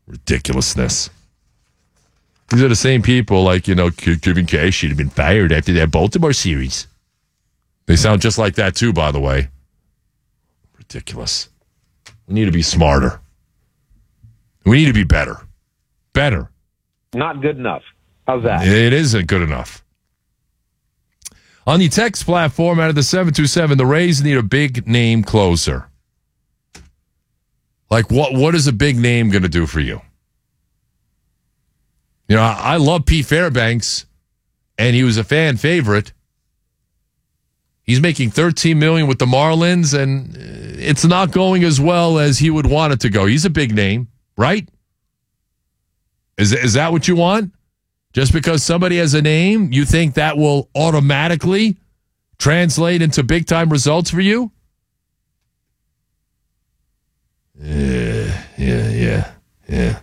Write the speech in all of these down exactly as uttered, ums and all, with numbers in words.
Ridiculousness. These are the same people like, you know, Kevin Cash should have been fired after that Baltimore series. They sound just like that, too, by the way. Ridiculous. We need to be smarter. We need to be better. Better. Not good enough. How's that? It isn't good enough. On the text platform out of the seven two seven, the Rays need a big name closer. Like, what? what is a big name going to do for you? You know, I, I love Pete Fairbanks, and he was a fan favorite. He's making thirteen million dollars with the Marlins, and it's not going as well as he would want it to go. He's a big name, right? Is, is that what you want? Just because somebody has a name, you think that will automatically translate into big-time results for you? Yeah, yeah, yeah, yeah.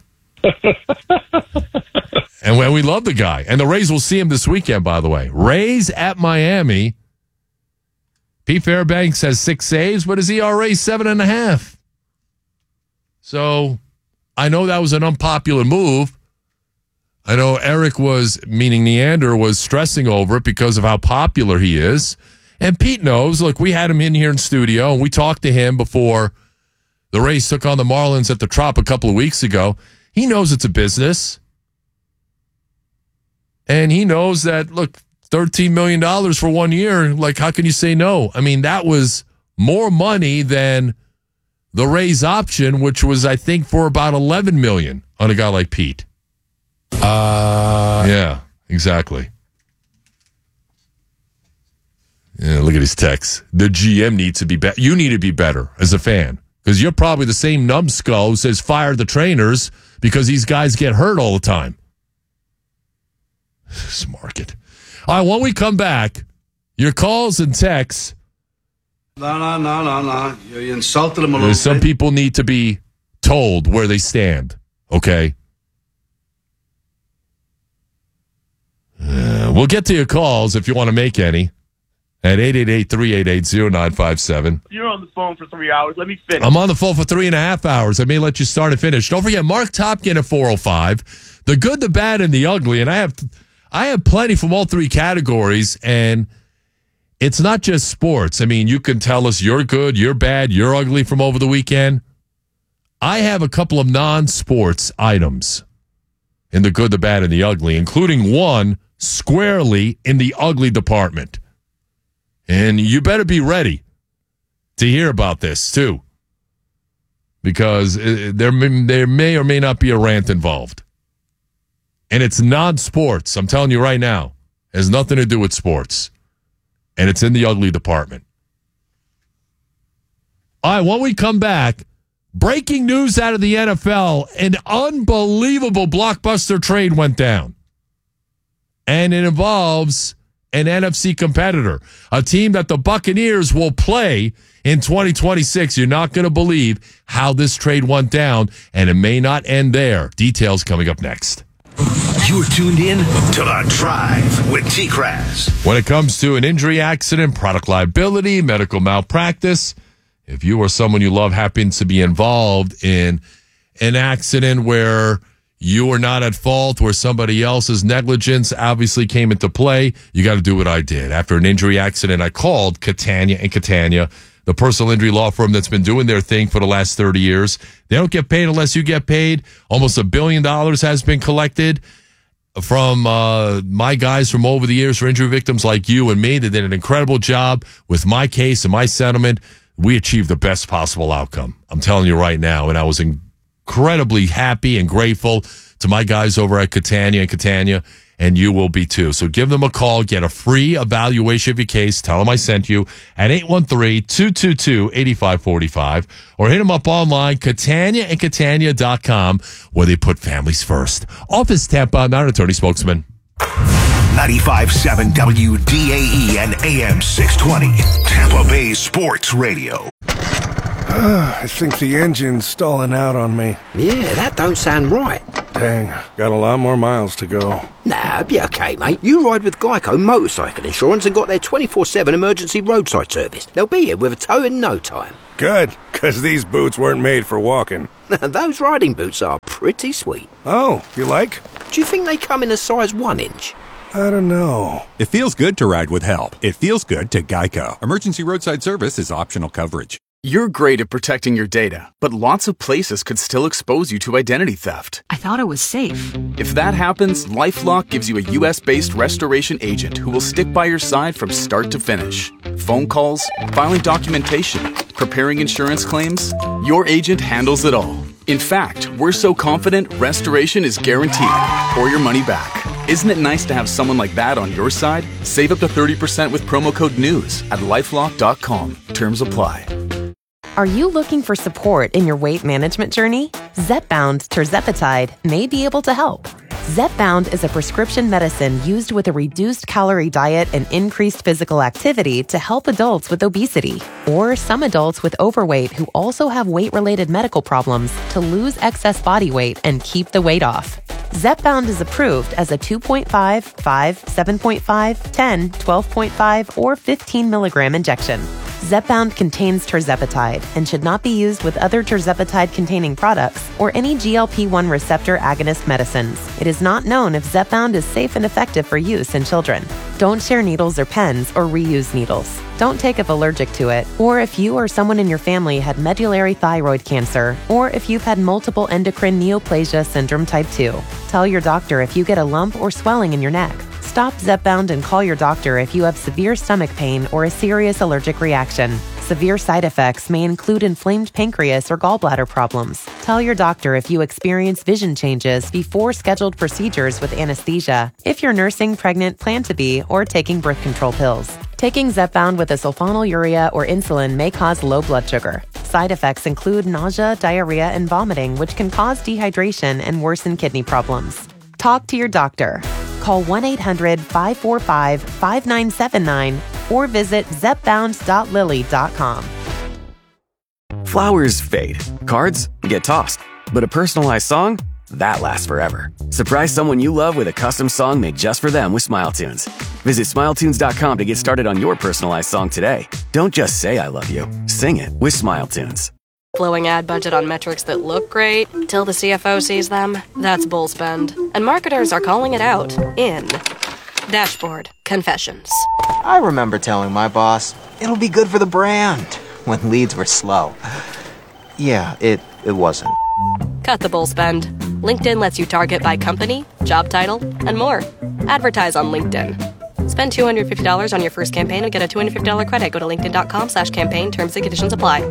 And when we love the guy. And the Rays will see him this weekend, by the way. Rays at Miami. Pete Fairbanks has six saves, but his E R A seven and a half. So I know that was an unpopular move. I know Eric was, meaning Neander, was stressing over it because of how popular he is. And Pete knows. Look, we had him in here in studio, and we talked to him before the Rays took on the Marlins at the Trop a couple of weeks ago. He knows it's a business. And he knows that, look, thirteen million dollars for one year, like, how can you say no? I mean, that was more money than the Rays option, which was, I think, for about eleven million dollars on a guy like Pete. Uh, yeah, exactly. Yeah, look at his text. The G M needs to be better. You need to be better as a fan, because you're probably the same numbskull who says fire the trainers because these guys get hurt all the time. Smart it. All right, when we come back, your calls and texts. No, no, no, no, no. You insulted him a little Some bit. people need to be told where they stand, okay? Uh, we'll get to your calls if you want to make any at eight eight eight, three eight eight, zero nine five seven. You're on the phone for three hours. Let me finish. I'm on the phone for three and a half hours. I may let you start and finish. Don't forget, Mark Topkin at four oh five. The good, the bad, and the ugly. And I have I have plenty from all three categories, and it's not just sports. I mean, you can tell us you're good, you're bad, you're ugly from over the weekend. I have a couple of non-sports items in the good, the bad, and the ugly, including one squarely in the ugly department. And you better be ready to hear about this, too, because there may, there may or may not be a rant involved. And it's non-sports. I'm telling you right now. It has nothing to do with sports. And it's in the ugly department. All right, when we come back, breaking news out of the N F L, an unbelievable blockbuster trade went down. And it involves an N F C competitor, a team that the Buccaneers will play in twenty twenty-six. You're not going to believe how this trade went down, and it may not end there. Details coming up next. You're tuned in to The Drive with T-Kraz. When it comes to an injury, accident, product liability, medical malpractice, if you or someone you love happens to be involved in an accident where you are not at fault, where somebody else's negligence obviously came into play, you got to do what I did. After an injury accident, I called Catania and Catania, the personal injury law firm that's been doing their thing for the last thirty years. They don't get paid unless you get paid. Almost a billion dollars has been collected from uh, my guys from over the years for injury victims like you and me. They did an incredible job with my case and my settlement. We achieved the best possible outcome. I'm telling you right now, and I was incredibly happy and grateful to my guys over at Catania and Catania, and you will be too. So give them a call, get a free evaluation of your case, tell them I sent you at eight one three, two two two, eight five four five, or hit them up online, Catania and Catania dot com, where they put families first. Office Tampa, not an attorney spokesman. ninety-five point seven W D A E and A M six twenty, Tampa Bay Sports Radio. I think the engine's stalling out on me. Yeah, that don't sound right. Dang, got a lot more miles to go. Nah, be okay, mate. You ride with Geico Motorcycle Insurance and got their twenty-four seven emergency roadside service. They'll be here with a tow in no time. Good, because these boots weren't made for walking. Those riding boots are pretty sweet. Oh, you like? Do you think they come in a size one inch? I don't know. It feels good to ride with help. It feels good to Geico. Emergency roadside service is optional coverage. You're great at protecting your data, but lots of places could still expose you to identity theft. I thought it was safe. If that happens, LifeLock gives you a U S-based restoration agent who will stick by your side from start to finish. Phone calls, filing documentation, preparing insurance claims, your agent handles it all. In fact, we're so confident restoration is guaranteed or your money back. Isn't it nice to have someone like that on your side? Save up to thirty percent with promo code NEWS at lifelock dot com. Terms apply. Are you looking for support in your weight management journey? Zepbound tirzepatide may be able to help. Zepbound is a prescription medicine used with a reduced calorie diet and increased physical activity to help adults with obesity or some adults with overweight who also have weight-related medical problems to lose excess body weight and keep the weight off. Zepbound is approved as a two point five, five, seven point five, ten, twelve point five, or fifteen milligram injection. Zepbound contains tirzepatide and should not be used with other tirzepatide-containing products or any G L P one receptor agonist medicines. It is not known if Zepbound is safe and effective for use in children. Don't share needles or pens or reuse needles. Don't take if allergic to it, or if you or someone in your family had medullary thyroid cancer, or if you've had multiple endocrine neoplasia syndrome type two. Tell your doctor if you get a lump or swelling in your neck. Stop Zepbound and call your doctor if you have severe stomach pain or a serious allergic reaction. Severe side effects may include inflamed pancreas or gallbladder problems. Tell your doctor if you experience vision changes before scheduled procedures with anesthesia, if you're nursing, pregnant, plan to be, or taking birth control pills. Taking Zepbound with a sulfonylurea or insulin may cause low blood sugar. Side effects include nausea, diarrhea, and vomiting, which can cause dehydration and worsen kidney problems. Talk to your doctor. Call one eight hundred, five four five, five nine seven nine or visit zepbound dot lily dot com. Flowers fade. Cards get tossed. But a personalized song? That lasts forever. Surprise someone you love with a custom song made just for them with SmileTunes. Visit smile tunes dot com to get started on your personalized song today. Don't just say I love you. Sing it with SmileTunes. Flowing ad budget on metrics that look great till the C F O sees them. That's bull spend. And marketers are calling it out in Dashboard Confessions. I remember telling my boss, it'll be good for the brand, when leads were slow. Yeah, it, it wasn't. Cut the bull spend. LinkedIn lets you target by company, job title, and more. Advertise on LinkedIn. Spend two hundred fifty dollars on your first campaign and get a two hundred fifty dollars credit. Go to linkedin dot com slash campaign. Terms and conditions apply.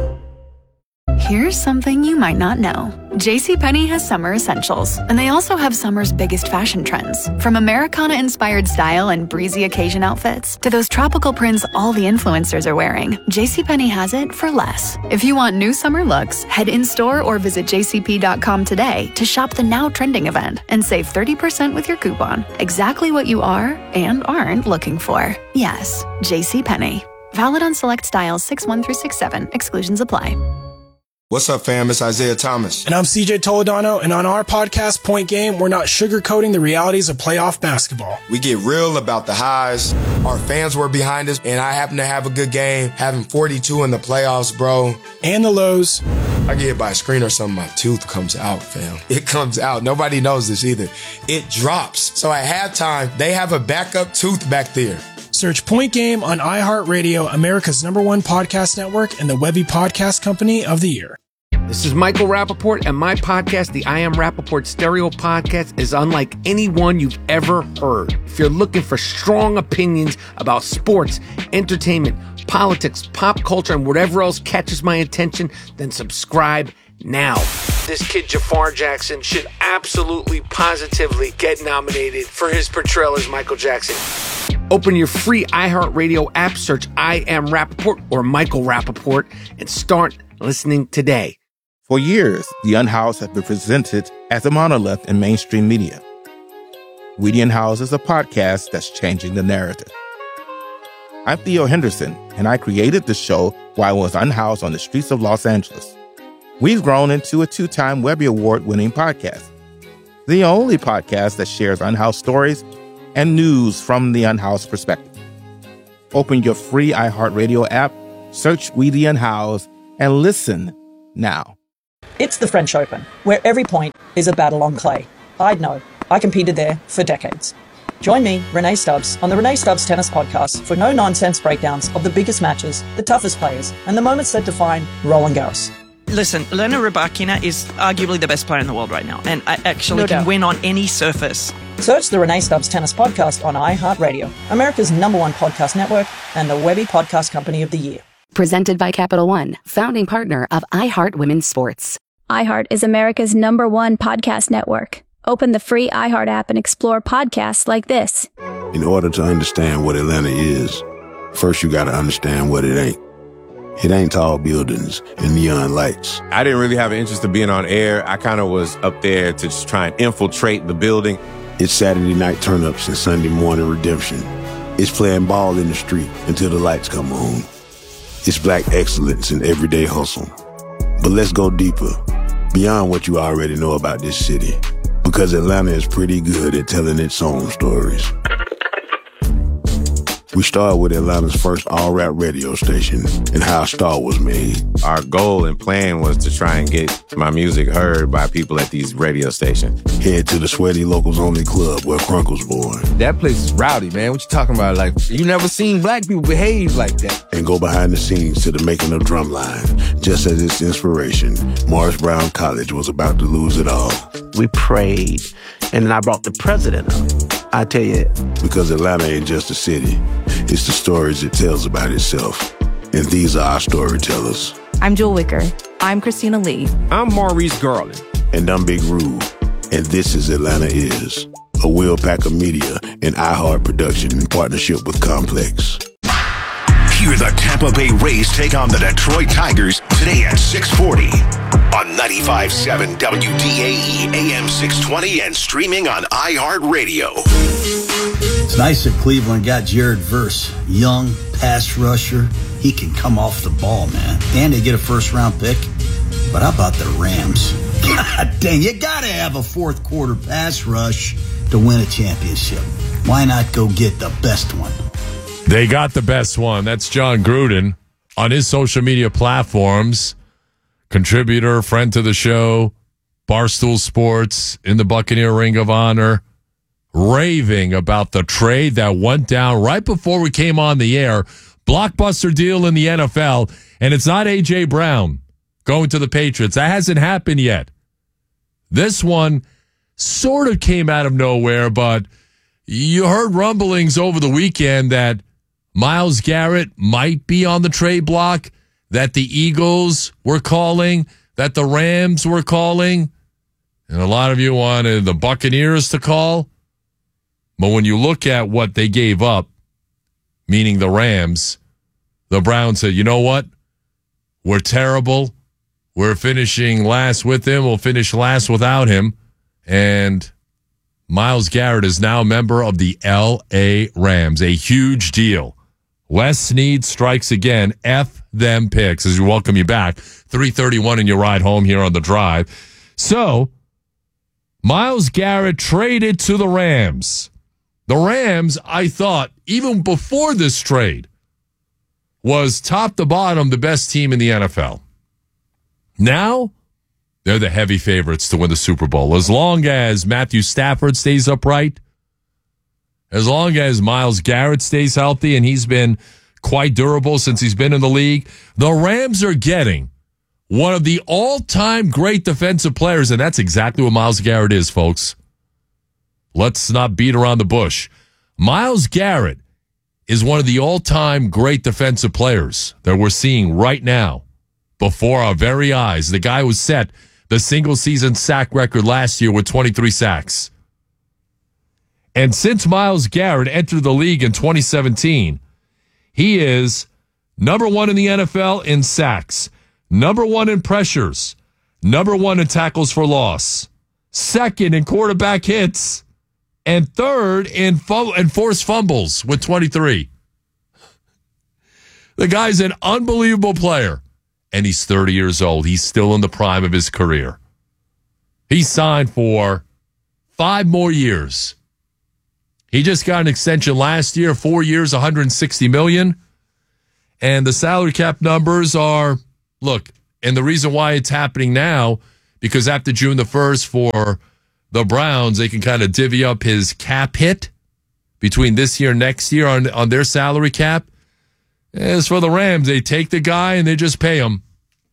Here's something you might not know. JCPenney has summer essentials, and they also have summer's biggest fashion trends. From Americana-inspired style and breezy occasion outfits to those tropical prints all the influencers are wearing, JCPenney has it for less. If you want new summer looks, head in-store or visit j c p dot com today to shop the now trending event and save thirty percent with your coupon. Exactly what you are and aren't looking for. Yes, JCPenney. Valid on select styles six one through six seven. Exclusions apply. What's up, fam? It's Isaiah Thomas. And I'm C J Toledano, and on our podcast, Point Game, we're not sugarcoating the realities of playoff basketball. We get real about the highs. Our fans were behind us, and I happen to have a good game, having forty-two in the playoffs, bro. And the lows. I get hit by a screen or something, my tooth comes out, fam. It comes out. Nobody knows this either. It drops. So at halftime, they have a backup tooth back there. Search Point Game on iHeartRadio, America's number one podcast network, and the Webby Podcast Company of the Year. This is Michael Rappaport, and my podcast, the I Am Rappaport Stereo Podcast, is unlike any one you've ever heard. If you're looking for strong opinions about sports, entertainment, politics, pop culture, and whatever else catches my attention, then subscribe now. This kid, Jafar Jackson, should absolutely, positively get nominated for his portrayal as Michael Jackson. Open your free iHeartRadio app, search I Am Rappaport or Michael Rappaport, and start listening today. For years, The Unhoused has been presented as a monolith in mainstream media. We The Unhoused is a podcast that's changing the narrative. I'm Theo Henderson, and I created the show while I was unhoused on the streets of Los Angeles. We've grown into a two-time Webby Award-winning podcast. the only podcast that shares unhoused stories and news from the unhoused perspective. Open your free iHeartRadio app, search We the Unhoused, and listen now. It's the French Open, where every point is a battle on clay. I'd know. I competed there for decades. Join me, Renee Stubbs, on the Renee Stubbs Tennis Podcast for no-nonsense breakdowns of the biggest matches, the toughest players, and the moments that define Roland Garros. Listen, Elena Rybakina is arguably the best player in the world right now, and I actually No can doubt. win on any surface. Search the Renee Stubbs Tennis Podcast on iHeartRadio, America's number one podcast network, and the Webby Podcast Company of the Year. Presented by Capital One, founding partner of iHeart Women's Sports. iHeart is America's number one podcast network. Open the free iHeart app and explore podcasts like this. In order to understand what Atlanta is, first you gotta understand what it ain't. It ain't tall buildings and neon lights. I didn't really have an interest in being on air. I kind of was up there to just try and infiltrate the building. It's Saturday night turn-ups and Sunday morning redemption. It's playing ball in the street until the lights come on. It's black excellence in everyday hustle. But let's go deeper, beyond what you already know about this city. Because Atlanta is pretty good at telling its own stories. We started with Atlanta's first all-rap radio station and how a star was made. Our goal and plan was to try and get my music heard by people at these radio stations. Head to the Sweaty Locals Only Club where Crunk was born. That place is rowdy, man. What you talking about? Like, you never seen black people behave like that. And go behind the scenes to the making of Drumline. Just as its inspiration, Morris Brown College was about to lose it all. We prayed, and then I brought the president up. I tell you. Because Atlanta ain't just a city. It's the stories it tells about itself. And these are our storytellers. I'm Jewel Wicker. I'm Christina Lee. I'm Maurice Garland. And I'm Big Rube. And this is Atlanta Is, a Will Packer Media and iHeart production in partnership with Complex. Hear the Tampa Bay Rays take on the Detroit Tigers today at six forty on ninety-five point seven W D A E A M six twenty and streaming on iHeartRadio. It's nice that Cleveland got Jared Verse, young pass rusher. He can come off the ball, man. And they get a first-round pick. But how about the Rams? God dang, you gotta have a fourth quarter pass rush to win a championship. Why not go get the best one? They got the best one. That's John Gruden on his social media platforms. Contributor, friend to the show, Barstool Sports, in the Buccaneer Ring of Honor, raving about the trade that went down right before we came on the air. Blockbuster deal in the N F L, and it's not A J. Brown going to the Patriots. That hasn't happened yet. This one sort of came out of nowhere, but you heard rumblings over the weekend that Myles Garrett might be on the trade block, that the Eagles were calling, that the Rams were calling, and a lot of you wanted the Buccaneers to call. But when you look at what they gave up, meaning the Rams, the Browns said, you know what? We're terrible. We're finishing last with him. We'll finish last without him. And Myles Garrett is now a member of the L A Rams. A huge deal. Wes Snead strikes again. F them picks as we welcome you back. three thirty-one in your ride home here on The Drive. So, Myles Garrett traded to the Rams. The Rams, I thought, even before this trade, was top to bottom the best team in the N F L. Now, they're the heavy favorites to win the Super Bowl. As long as Matthew Stafford stays upright, as long as Myles Garrett stays healthy, and he's been quite durable since he's been in the league, the Rams are getting one of the all-time great defensive players, and that's exactly what Myles Garrett is, folks. Let's not beat around the bush. Myles Garrett is one of the all-time great defensive players that we're seeing right now before our very eyes. The guy who set the single-season sack record last year with twenty-three sacks. And since Myles Garrett entered the league in twenty seventeen, he is number one in the N F L in sacks, number one in pressures, number one in tackles for loss, second in quarterback hits, and third in, fum- in forced fumbles with twenty-tee. The guy's an unbelievable player, and he's thirty years old. He's still in the prime of his career. He signed for five more years. He just got an extension last year, four years, one hundred sixty million dollars. And the salary cap numbers are, look, and the reason why it's happening now, because after June the first for the Browns, they can kind of divvy up his cap hit between this year and next year on, on their salary cap. As for the Rams, they take the guy and they just pay him.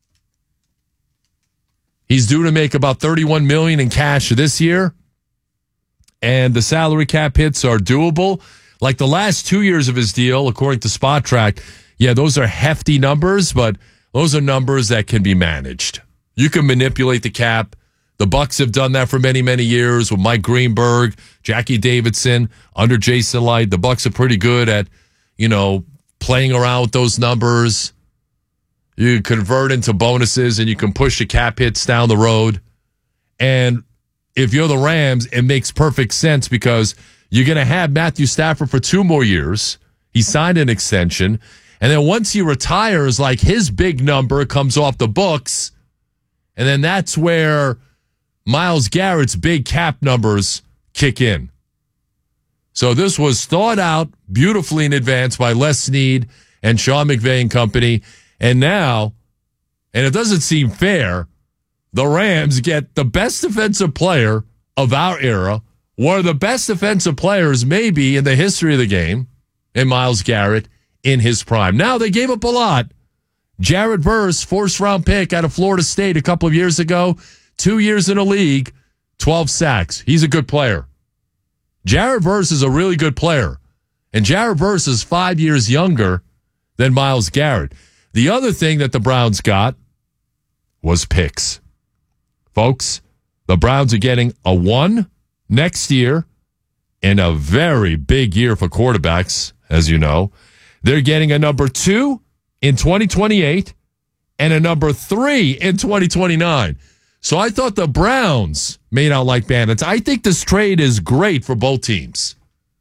He's due to make about thirty-one million dollars in cash this year. And the salary cap hits are doable. Like the last two years of his deal, according to Spot Track, yeah, those are hefty numbers, but those are numbers that can be managed. You can manipulate the cap. The Bucs have done that for many, many years with Mike Greenberg, Jackie Davidson, under Jason Light. The Bucs are pretty good at, you know, playing around with those numbers. You convert into bonuses and you can push the cap hits down the road. And if you're the Rams, it makes perfect sense because you're going to have Matthew Stafford for two more years. He signed an extension. And then once he retires, like his big number comes off the books. And then that's where Myles Garrett's big cap numbers kick in. So this was thought out beautifully in advance by Les Snead and Sean McVay and company. And now, and it doesn't seem fair, the Rams get the best defensive player of our era, one of the best defensive players maybe in the history of the game, in Myles Garrett in his prime. Now, they gave up a lot. Jared Verse, first-round pick out of Florida State a couple of years ago, two years in the league, twelve sacks. He's a good player. Jared Verse is a really good player. And Jared Verse is five years younger than Myles Garrett. The other thing that the Browns got was picks. Folks, the Browns are getting a one next year in a very big year for quarterbacks, as you know. They're getting a number two in twenty twenty-eight and a number three in twenty twenty-nine. So I thought the Browns made out like bandits. I think this trade is great for both teams.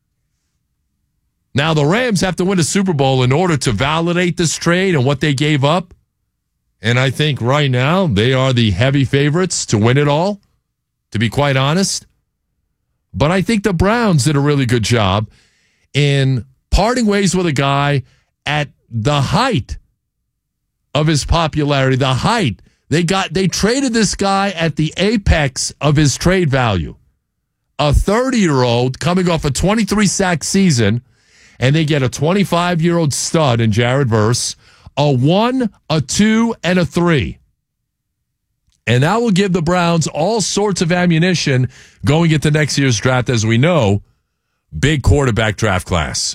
Now, the Rams have to win a Super Bowl in order to validate this trade and what they gave up. And I think right now they are the heavy favorites to win it all, to be quite honest. But I think the Browns did a really good job in parting ways with a guy at the height of his popularity, the height. They got they traded this guy at the apex of his trade value. A thirty-year-old coming off a twenty-three sack season, and they get a twenty-five-year-old stud in Jared Verse, a one, a two, and a three. And that will give the Browns all sorts of ammunition going into next year's draft, as we know, big quarterback draft class.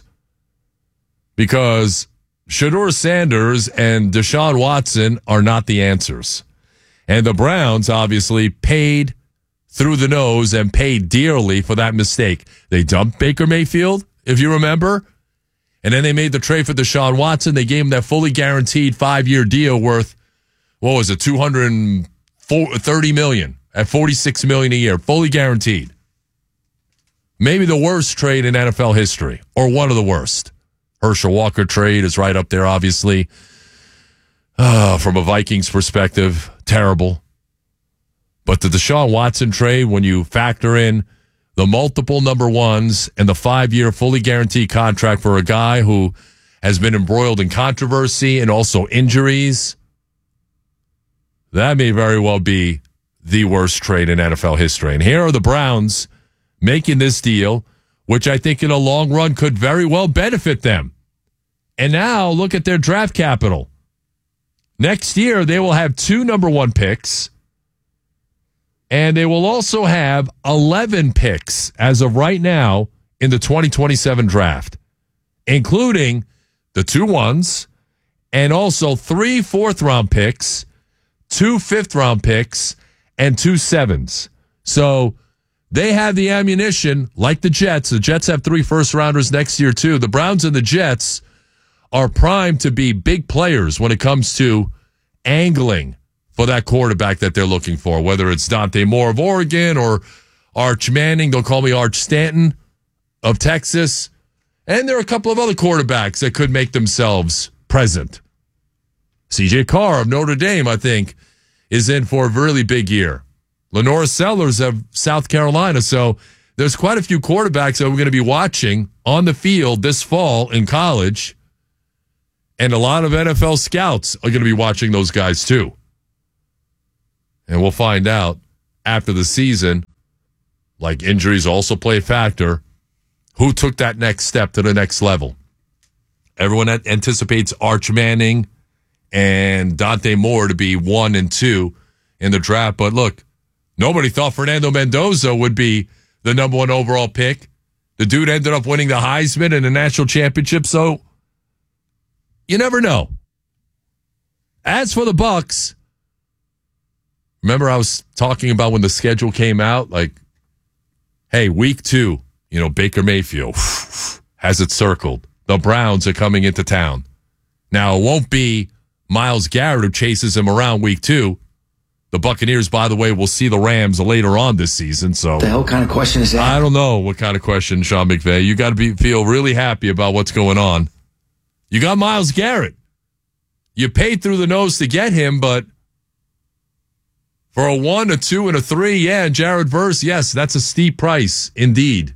Because Shedeur Sanders and Deshaun Watson are not the answers. And the Browns obviously paid through the nose and paid dearly for that mistake. They dumped Baker Mayfield, if you remember. And then they made the trade for Deshaun Watson. They gave him that fully guaranteed five-year deal worth, what was it, two hundred thirty million dollars at forty-six million dollars a year, fully guaranteed. Maybe the worst trade in N F L history, or one of the worst. Herschel Walker trade is right up there, obviously. Uh, from a Vikings perspective, terrible. But the Deshaun Watson trade, when you factor in the multiple number ones and the five-year fully guaranteed contract for a guy who has been embroiled in controversy and also injuries, that may very well be the worst trade in N F L history. And here are the Browns making this deal, which I think in the long run could very well benefit them. And now look at their draft capital. Next year, they will have two number one picks, and they will also have eleven picks as of right now in the twenty twenty-seven draft, including the two ones and also three fourth-round picks, two fifth-round picks, and two sevens. So they have the ammunition like the Jets. The Jets have three first-rounders next year, too. The Browns and the Jets are primed to be big players when it comes to angling for that quarterback that they're looking for, whether it's Dante Moore of Oregon or Arch Manning. They'll call me Arch Stanton of Texas. And there are a couple of other quarterbacks that could make themselves present. C J Carr of Notre Dame, I think, is in for a really big year. Lenora Sellers of South Carolina. So there's quite a few quarterbacks that we're going to be watching on the field this fall in college. And a lot of N F L scouts are going to be watching those guys too. And we'll find out after the season, like injuries also play a factor, who took that next step to the next level. Everyone anticipates Arch Manning and Dante Moore to be one and two in the draft. But look, nobody thought Fernando Mendoza would be the number one overall pick. The dude ended up winning the Heisman and the national championship. So you never know. As for the Bucs, remember I was talking about when the schedule came out, like, hey, week two, you know, Baker Mayfield has it circled. The Browns are coming into town. Now, it won't be Myles Garrett who chases him around week two. The Buccaneers, by the way, will see the Rams later on this season. So, the hell kind of question is that? I don't know what kind of question, Sean McVay. You got to be feel really happy about what's going on. You got Myles Garrett. You paid through the nose to get him, but for a one, a two, and a three, yeah, and Jared Verse, yes, that's a steep price indeed.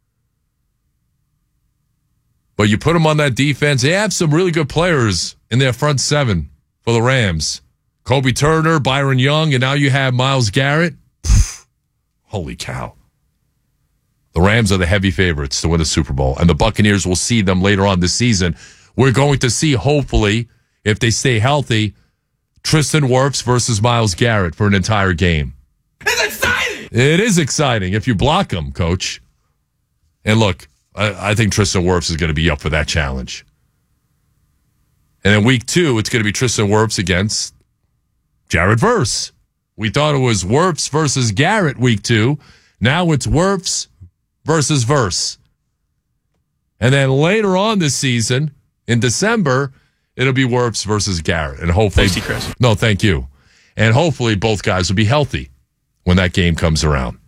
But you put them on that defense. They have some really good players in their front seven for the Rams. Kobe Turner, Byron Young, and now you have Myles Garrett. Pfft, holy cow. The Rams are the heavy favorites to win the Super Bowl, and the Buccaneers will see them later on this season. We're going to see, hopefully, if they stay healthy, Tristan Wirfs versus Myles Garrett for an entire game. It's exciting! It is exciting if you block them, Coach. And look, I, I think Tristan Wirfs is going to be up for that challenge. And in week two, it's going to be Tristan Wirfs against Jared Verse. We thought it was Wirfs versus Garrett week two. Now it's Wirfs versus Verse. And then later on this season, in December, it'll be Wirfs versus Garrett. And hopefully, Thanks, Chris. No, thank you. And hopefully both guys will be healthy when that game comes around.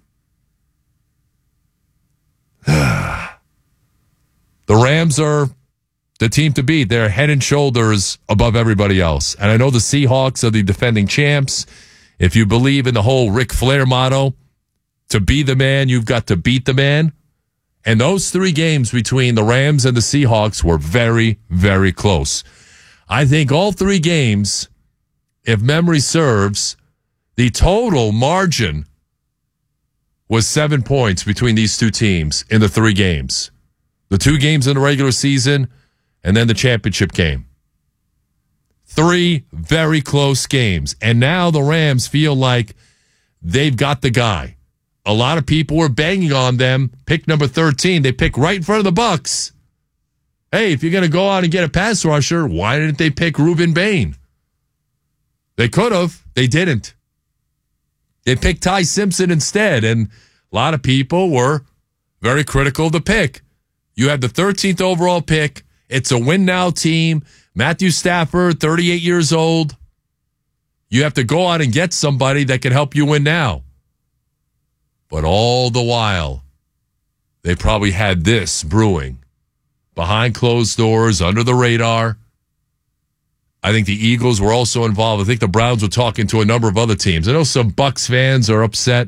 The Rams are the team to beat. They're head and shoulders above everybody else. And I know the Seahawks are the defending champs. If you believe in the whole Ric Flair motto, to be the man, you've got to beat the man. And those three games between the Rams and the Seahawks were very, very close. I think all three games, if memory serves, the total margin was seven points between these two teams in the three games. The two games in the regular season and then the championship game. Three very close games. And now the Rams feel like they've got the guy. A lot of people were banging on them. Pick number thirteen. They pick right in front of the Bucs. Hey, if you're going to go out and get a pass rusher, why didn't they pick Reuben Bain? They could have. They didn't. They picked Ty Simpson instead, and a lot of people were very critical of the pick. You have the thirteenth overall pick. It's a win-now team. Matthew Stafford, thirty-eight years old. You have to go out and get somebody that can help you win now. But all the while, they probably had this brewing. Behind closed doors, under the radar. I think the Eagles were also involved. I think the Browns were talking to a number of other teams. I know some Bucs fans are upset.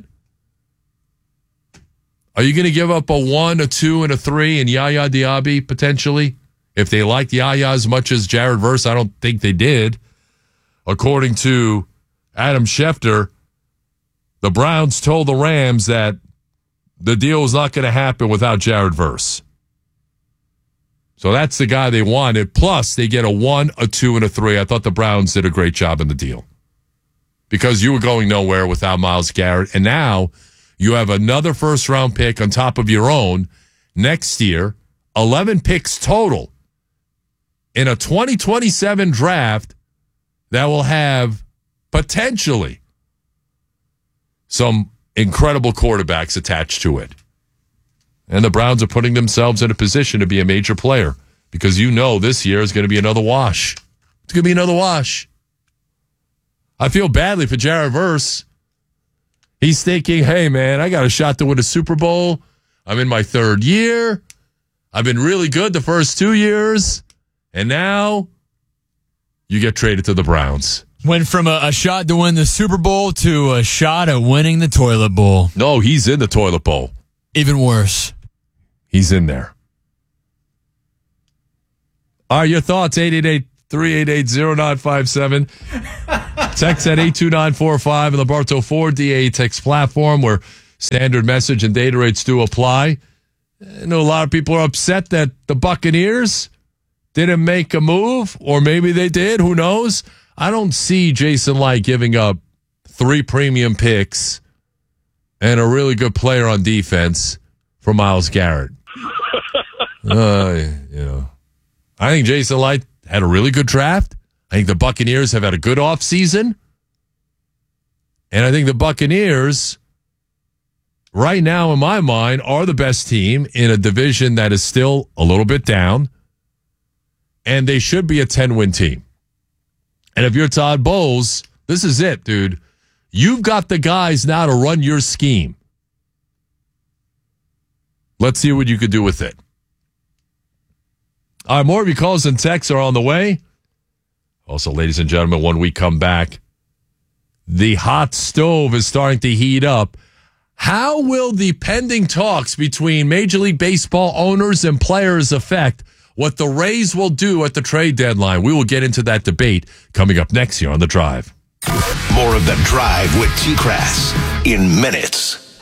Are you going to give up a one, a two, and a three in Yaya Diaby, potentially? If they liked Yaya as much as Jared Verse, I don't think they did. According to Adam Schefter, the Browns told the Rams that the deal was not going to happen without Jared Verse. So that's the guy they wanted. Plus, they get a one, a two, and a three. I thought the Browns did a great job in the deal. Because you were going nowhere without Myles Garrett. And now you have another first-round pick on top of your own next year. eleven picks total in a twenty twenty-seven draft that will have potentially some incredible quarterbacks attached to it. And the Browns are putting themselves in a position to be a major player because you know this year is going to be another wash. It's going to be another wash. I feel badly for Jared Verse. He's thinking, hey, man, I got a shot to win a Super Bowl. I'm in my third year. I've been really good the first two years. And now you get traded to the Browns. Went from a, a shot to win the Super Bowl to a shot at winning the toilet bowl. No, he's in the toilet bowl. Even worse. He's in there. All right, your thoughts, eight eight eight, three eight eight, zero nine five seven. Text at eight two nine four five and the Bartow Ford D A text platform where standard message and data rates do apply. I know a lot of people are upset that the Buccaneers didn't make a move, or maybe they did. Who knows? I don't see Jason Light giving up three premium picks and a really good player on defense for Myles Garrett. uh, you know, I think Jason Light had a really good draft. I think the Buccaneers have had a good offseason. And I think the Buccaneers, right now in my mind, are the best team in a division that is still a little bit down. And they should be a ten-win team. And if you're Todd Bowles, this is it, dude. You've got the guys now to run your scheme. Let's see what you could do with it. All right, more of your calls and texts are on the way. Also, ladies and gentlemen, when we come back, the hot stove is starting to heat up. How will the pending talks between Major League Baseball owners and players affect what the Rays will do at the trade deadline? We will get into that debate coming up next here on The Drive. More of The Drive with T-Crass in minutes.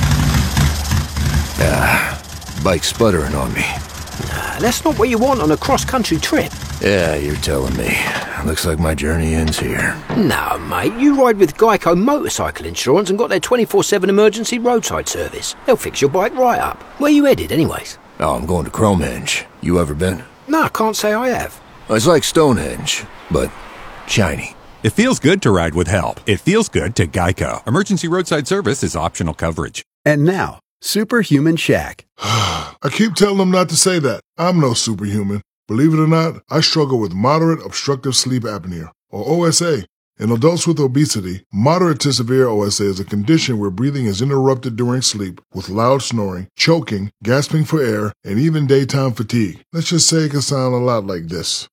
Ah, bike's sputtering on me. Nah, that's not what you want on a cross-country trip. Yeah, you're telling me. Looks like my journey ends here. No, mate, you ride with Geico Motorcycle Insurance and got their twenty-four seven emergency roadside service. They'll fix your bike right up. Where you headed, anyways? Oh, I'm going to Cromehenge. You ever been? No, I can't say I have. It's like Stonehenge, but shiny. It feels good to ride with help. It feels good to Geico. Emergency roadside service is optional coverage. And now, Superhuman Shaq. I keep telling them not to say that. I'm no superhuman. Believe it or not, I struggle with moderate obstructive sleep apnea, or O S A. In adults with obesity, moderate to severe O S A is a condition where breathing is interrupted during sleep with loud snoring, choking, gasping for air, and even daytime fatigue. Let's just say it can sound a lot like this.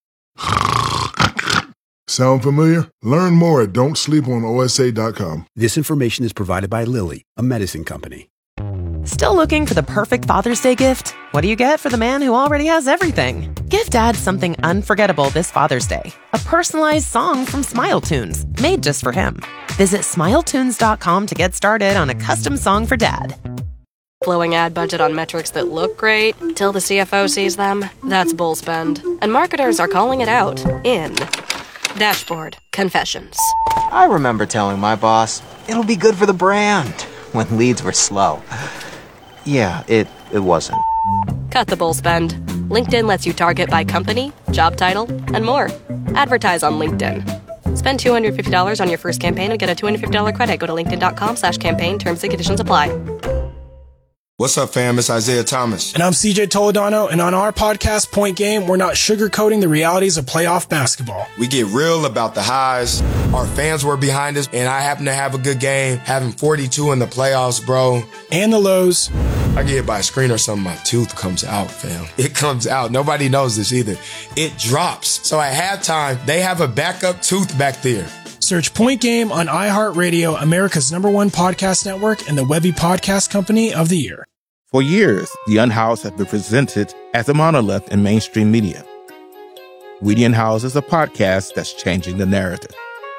Sound familiar? Learn more at don't sleep on O S A dot com. This information is provided by Lilly, a medicine company. Still looking for the perfect Father's Day gift? What do you get for the man who already has everything? Give Dad something unforgettable this Father's Day. A personalized song from Smile Tunes, made just for him. Visit smile tunes dot com to get started on a custom song for Dad. Blowing ad budget on metrics that look great till the C F O sees them? That's bull spend. And marketers are calling it out in Dashboard Confessions. I remember telling my boss, it'll be good for the brand, when leads were slow. Yeah, it, it wasn't. Cut the bull spend. LinkedIn lets you target by company, job title, and more. Advertise on LinkedIn. Spend two hundred fifty dollars on your first campaign and get a two hundred fifty dollars credit. Go to linkedin dot com slash campaign. Terms and conditions apply. What's up, fam? It's Isaiah Thomas. And I'm C J Toledano, and on our podcast, Point Game, we're not sugarcoating the realities of playoff basketball. We get real about the highs. Our fans were behind us, and I happen to have a good game, having forty-two in the playoffs, bro. And the lows. I get hit by a screen or something, my tooth comes out, fam. It comes out. Nobody knows this either. It drops. So at halftime, they have a backup tooth back there. Search Point Game on iHeartRadio, America's number one podcast network, and the Webby Podcast Company of the Year. For years, the Unhoused have been presented as a monolith in mainstream media. Weedy and House is a podcast that's changing the narrative.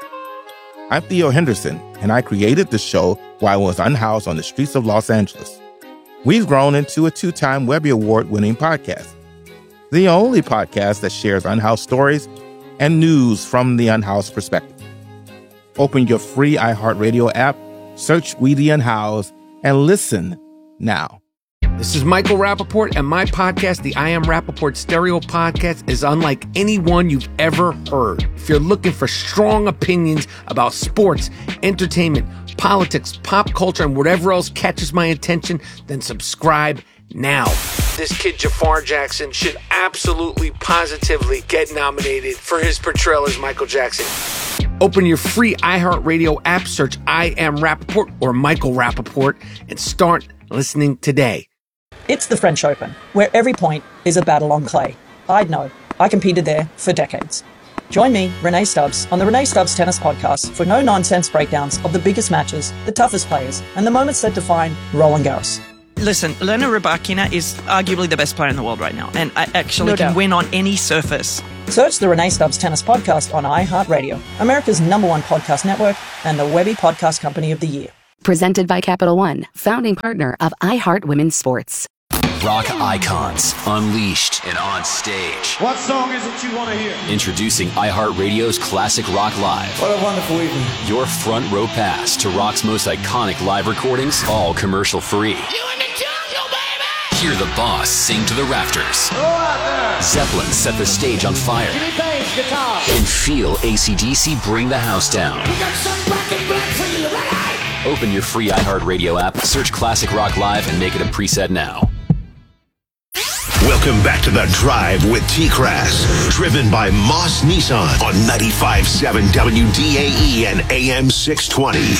I'm Theo Henderson, and I created the show while I was unhoused on the streets of Los Angeles. We've grown into a two-time Webby Award-winning podcast, the only podcast that shares unhoused stories and news from the unhoused perspective. Open your free iHeartRadio app, search Weedy and House, and listen now. This is Michael Rappaport, and my podcast, the I Am Rappaport Stereo Podcast, is unlike any one you've ever heard. If you're looking for strong opinions about sports, entertainment, politics, pop culture, and whatever else catches my attention, then subscribe now. This kid, Jafar Jackson, should absolutely, positively get nominated for his portrayal as Michael Jackson. Open your free iHeartRadio app, search I Am Rappaport or Michael Rappaport, and start listening today. It's the French Open, where every point is a battle on clay. I'd know. I competed there for decades. Join me, Renee Stubbs, on the Renee Stubbs Tennis Podcast for no-nonsense breakdowns of the biggest matches, the toughest players, and the moments that define Roland Garros. Listen, Elena Rybakina is arguably the best player in the world right now, and I actually No can doubt. win on any surface. Search the Renee Stubbs Tennis Podcast on iHeartRadio, America's number one podcast network, and the Webby Podcast Company of the Year. Presented by Capital One, founding partner of iHeart Women's Sports. Rock icons unleashed and on stage. What song is it you want to hear? Introducing iHeartRadio's Classic Rock Live. What a wonderful evening. Your front row pass to rock's most iconic live recordings, all commercial free. You in the jungle, baby! Hear the boss sing to the rafters. Go out there! Zeppelin set the stage on fire. Jimmy Page, guitar. And feel A C D C bring the house down. We got some black and black for you, right? Open your free iHeartRadio app, search Classic Rock Live, and make it a preset now. Welcome back to The Drive with T-Crass, driven by Moss Nissan on ninety-five point seven W D A E and A M six twenty.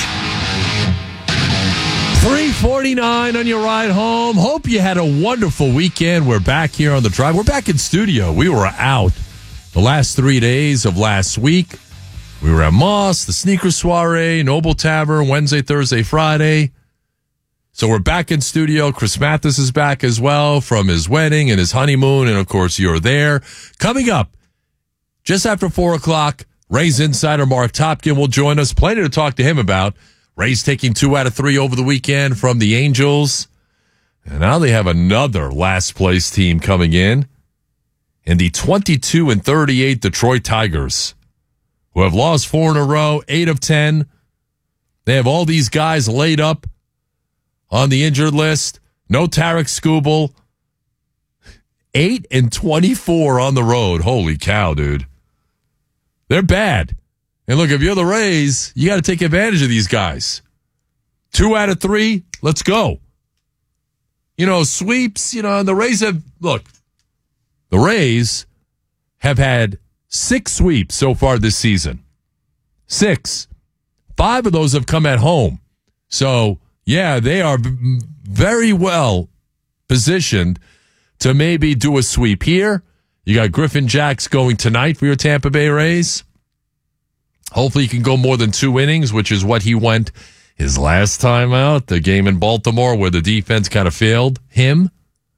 three forty-nine on your ride home. Hope you had a wonderful weekend. We're back here on The Drive. We're back in studio. We were out the last three days of last week. We were at Moss, the Sneaker Soiree, Noble Tavern, Wednesday, Thursday, Friday. So we're back in studio. Chris Mathis is back as well from his wedding and his honeymoon. And, of course, you're there. Coming up, just after four o'clock, Rays insider Mark Topkin will join us. Plenty to talk to him about. Rays taking two out of three over the weekend from the Angels. And now they have another last-place team coming in. In the twenty-two and thirty-eight Detroit Tigers, who have lost four in a row, eight of ten. They have all these guys laid up on the injured list. No Tarek Skubal. eight and twenty-four on the road. Holy cow, dude. They're bad. And look, if you're the Rays, you got to take advantage of these guys. Two out of three, let's go. You know, sweeps, you know, the Rays have, look, the Rays have had six sweeps so far this season. Six. Five of those have come at home. So, yeah, they are very well positioned to maybe do a sweep here. You got Griffin Jacks going tonight for your Tampa Bay Rays. Hopefully he can go more than two innings, which is what he went his last time out, the game in Baltimore where the defense kind of failed him.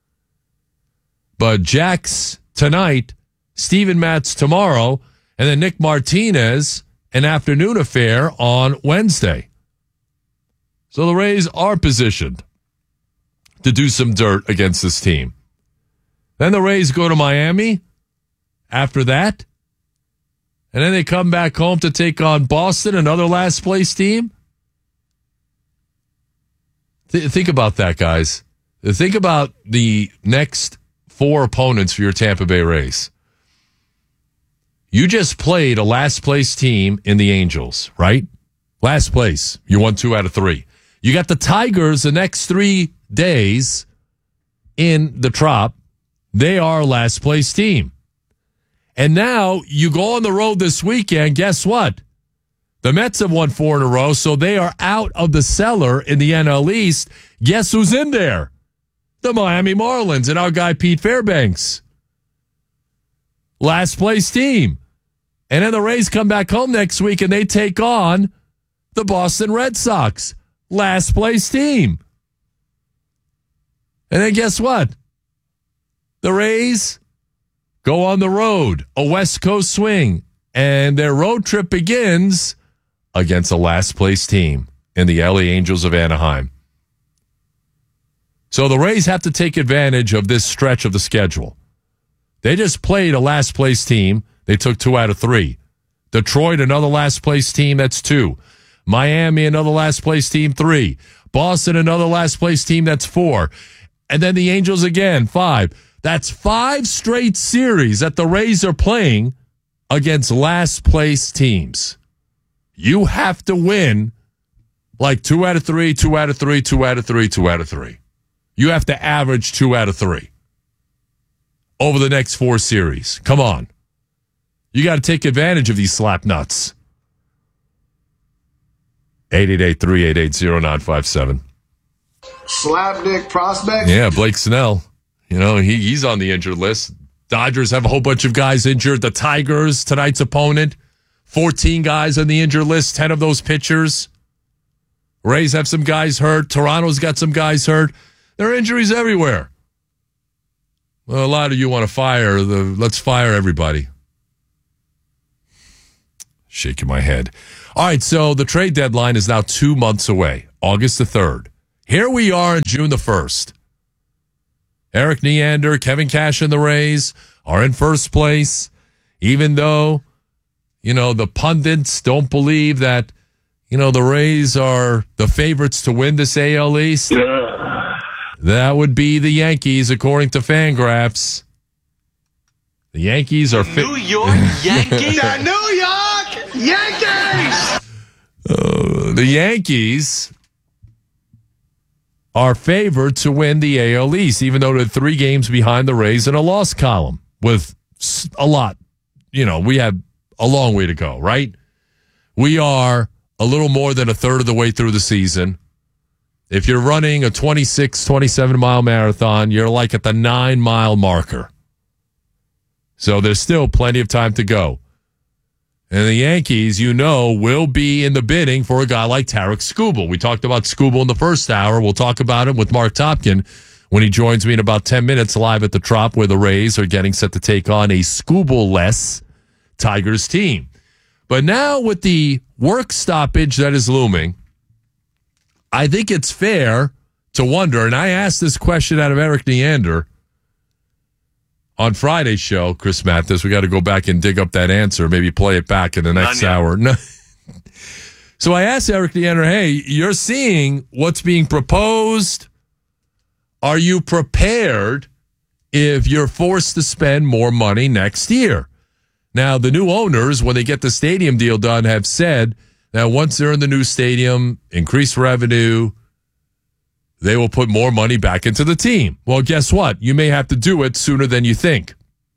But Jacks tonight, Steven Matz tomorrow, and then Nick Martinez, an afternoon affair on Wednesday. So the Rays are positioned to do some dirt against this team. Then the Rays go to Miami after that. And then they come back home to take on Boston, another last place team. Th- think about that, guys. Think about the next four opponents for your Tampa Bay Rays. You just played a last place team in the Angels, right? Last place. You won two out of three. You got the Tigers the next three days in the Trop. They are a last place team. And now you go on the road this weekend. Guess what? The Mets have won four in a row, so they are out of the cellar in the N L East. Guess who's in there? The Miami Marlins and our guy Pete Fairbanks. Last place team. And then the Rays come back home next week and they take on the Boston Red Sox. Last place team. And then guess what? The Rays go on the road, a West Coast swing, and their road trip begins against a last place team in the L A Angels of Anaheim. So the Rays have to take advantage of this stretch of the schedule. They just played a last place team. They took two out of three. Detroit, another last place team, that's two. Miami, another last place team, three. Boston, another last place team, that's four. And then the Angels again, five. That's five straight series that the Rays are playing against last place teams. You have to win like two out of three, two out of three, two out of three, two out of three. You have to average two out of three over the next four series. Come on. You got to take advantage of these slap nuts. eight eight eight, three eight eight, zero nine five seven. Slapdick prospect? Yeah, Blake Snell. You know, he, he's on the injured list. Dodgers have a whole bunch of guys injured. The Tigers, tonight's opponent, fourteen guys on the injured list, ten of those pitchers. Rays have some guys hurt. Toronto's got some guys hurt. There are injuries everywhere. Well, a lot of you want to fire the. Let's fire everybody. Shaking my head. All right, so the trade deadline is now two months away, August the third. Here we are on June the first. Eric Neander, Kevin Cash, and the Rays are in first place, even though, you know, the pundits don't believe that, you know, the Rays are the favorites to win this A L East. Yeah. That would be the Yankees, according to Fangraphs. The Yankees are... Fi- New York Yankees? The New York Yankees! Uh, the Yankees are favored to win the A L East, even though they're three games behind the Rays in a loss column with a lot. You know, we have a long way to go, right? We are a little more than a third of the way through the season. If you're running a twenty-six, twenty-seven mile marathon, you're like at the nine mile marker. So there's still plenty of time to go. And the Yankees, you know, will be in the bidding for a guy like Tarek Skubal. We talked about Skubal in the first hour. We'll talk about him with Mark Topkin when he joins me in about ten minutes live at the Trop, where the Rays are getting set to take on a Skubal-less Tigers team. But now with the work stoppage that is looming, I think it's fair to wonder, and I asked this question out of Eric Neander on Friday's show, Chris Mathis. We got to go back and dig up that answer, maybe play it back in the next hour. No. So I asked Eric Neander, hey, you're seeing what's being proposed. Are you prepared if you're forced to spend more money next year? Now, the new owners, when they get the stadium deal done, have said that once they're in the new stadium, increase revenue, they will put more money back into the team. Well, guess what? You may have to do it sooner than you think.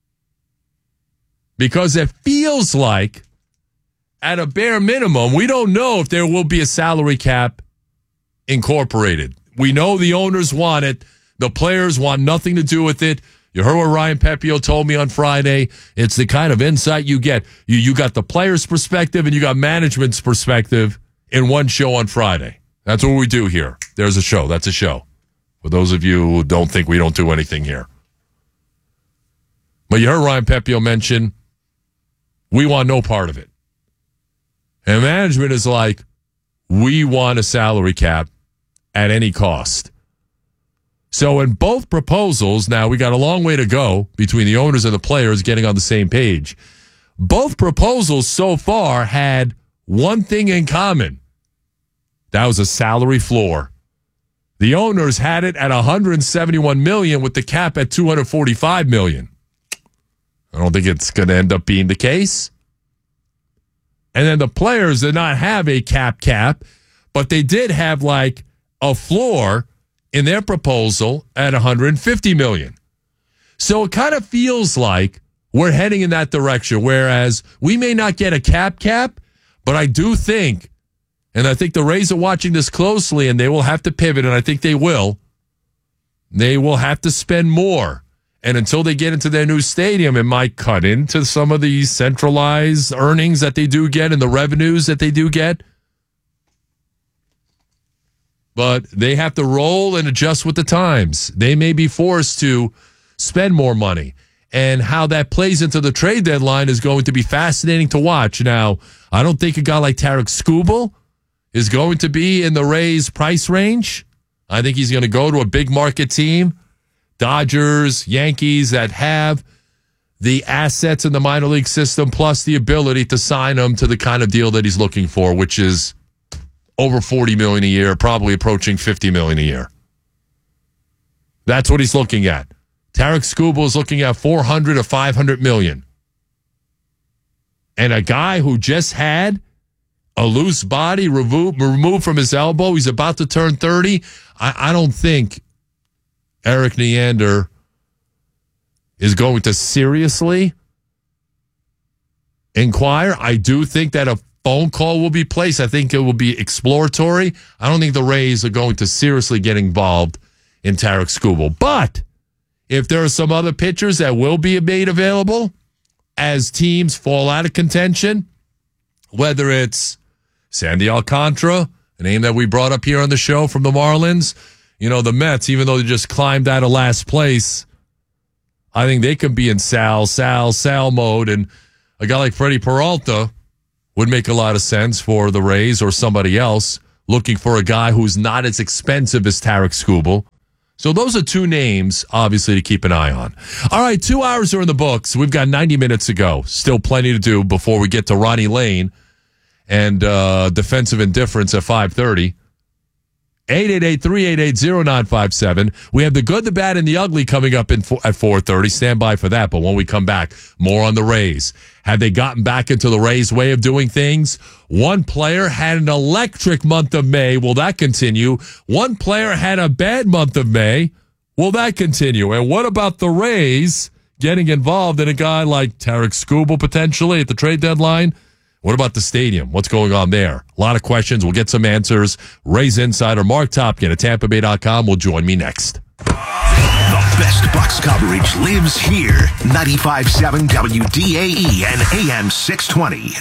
Because it feels like, at a bare minimum, we don't know if there will be a salary cap incorporated. We know the owners want it. The players want nothing to do with it. You heard what Ryan Pepio told me on Friday. It's the kind of insight you get. You, you got the players' perspective and you got management's perspective in one show on Friday. That's what we do here. There's a show. That's a show. For those of you who don't think we don't do anything here. But you heard Ryan Pepio mention, we want no part of it. And management is like, we want a salary cap at any cost. So in both proposals, now we got a long way to go between the owners and the players getting on the same page. Both proposals so far had one thing in common. That was a salary floor. The owners had it at one hundred seventy-one million dollars with the cap at two hundred forty-five million dollars. I don't think it's going to end up being the case. And then the players did not have a cap cap, but they did have like a floor in their proposal at one hundred fifty million dollars. So it kind of feels like we're heading in that direction, whereas we may not get a cap cap, but I do think, and I think the Rays are watching this closely, and they will have to pivot, and I think they will. They will have to spend more. And until they get into their new stadium, it might cut into some of the centralized earnings that they do get and the revenues that they do get. But they have to roll and adjust with the times. They may be forced to spend more money. And how that plays into the trade deadline is going to be fascinating to watch. Now, I don't think a guy like Tarek Skubal is going to be in the Rays' price range. I think he's going to go to a big market team, Dodgers, Yankees, that have the assets in the minor league system plus the ability to sign him to the kind of deal that he's looking for, which is over forty million dollars a year, probably approaching fifty million dollars a year. That's what he's looking at. Tarek Skubal is looking at four hundred to five hundred million dollars. And a guy who just had a loose body removed, removed from his elbow, he's about to turn thirty. I, I don't think Eric Neander is going to seriously inquire. I do think that a phone call will be placed. I think it will be exploratory. I don't think the Rays are going to seriously get involved in Tarek Skubal. But if there are some other pitchers that will be made available as teams fall out of contention, whether it's Sandy Alcantara, a name that we brought up here on the show from the Marlins, you know, the Mets, even though they just climbed out of last place, I think they could be in Sal, Sal, Sal mode. And a guy like Freddie Peralta would make a lot of sense for the Rays or somebody else looking for a guy who's not as expensive as Tarek Skubal. So those are two names, obviously, to keep an eye on. All right, two hours are in the books. We've got ninety minutes to go. Still plenty to do before we get to Ronnie Lane and uh, defensive indifference at five thirty. eight eight eight, three eight eight, zero nine five seven. We have the good, the bad, and the ugly coming up in at four thirty. Stand by for that. But when we come back, more on the Rays. Have they gotten back into the Rays' way of doing things? One player had an electric month of May. Will that continue? One player had a bad month of May. Will that continue? And what about the Rays getting involved in a guy like Tarek Skubal potentially at the trade deadline? What about the stadium? What's going on there? A lot of questions. We'll get some answers. Rays insider Mark Topkin at Tampa Bay dot com will join me next. The best Bucs coverage lives here. ninety-five point seven W D A E and A M six twenty.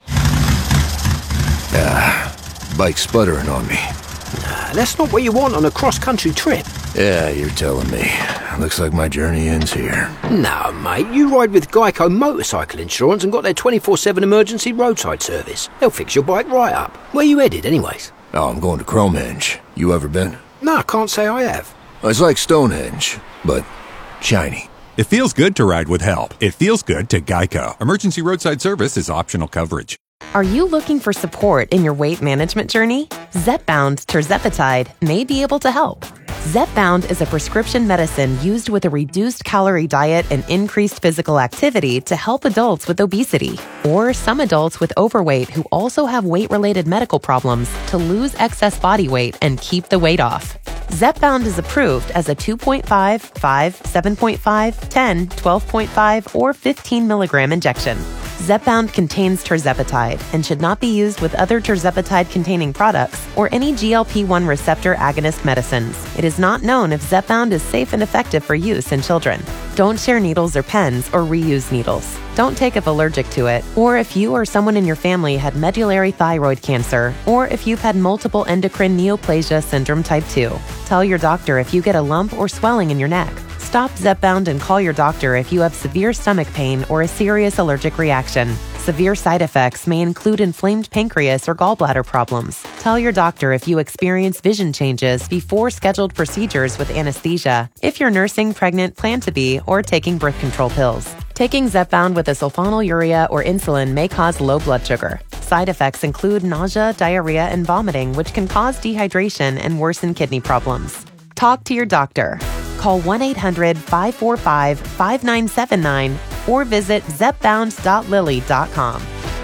Ah, bike sputtering on me. Nah, that's not what you want on a cross-country trip. Yeah, you're telling me. Looks like my journey ends here. No, mate, you ride with Geico Motorcycle Insurance and got their twenty-four seven emergency roadside service. They'll fix your bike right up. Where you headed, anyways? Oh, I'm going to Cromenge. You ever been? No, I can't say I have. It's like Stonehenge, but shiny. It feels good to ride with help. It feels good to Geico. Emergency roadside service is optional coverage. Are you looking for support in your weight management journey? Zepbound Tirzepatide may be able to help. Zepbound is a prescription medicine used with a reduced calorie diet and increased physical activity to help adults with obesity or some adults with overweight who also have weight-related medical problems to lose excess body weight and keep the weight off. Zepbound is approved as a two point five, five, seven point five, ten, twelve point five, or fifteen milligram injection. Zepbound contains tirzepatide and should not be used with other tirzepatide-containing products or any G L P one receptor agonist medicines. It is not known if Zepbound is safe and effective for use in children. Don't share needles or pens or reuse needles. Don't take if allergic to it, or if you or someone in your family had medullary thyroid cancer, or if you've had multiple endocrine neoplasia syndrome type two. Tell your doctor if you get a lump or swelling in your neck. Stop Zepbound and call your doctor if you have severe stomach pain or a serious allergic reaction. Severe side effects may include inflamed pancreas or gallbladder problems. Tell your doctor if you experience vision changes before scheduled procedures with anesthesia, if you're nursing, pregnant, plan to be, or taking birth control pills. Taking Zepbound with a sulfonylurea or insulin may cause low blood sugar. Side effects include nausea, diarrhea, and vomiting, which can cause dehydration and worsen kidney problems. Talk to your doctor. Call one eight hundred, five four five, five nine seven nine or visit zepbound dot lilly dot com.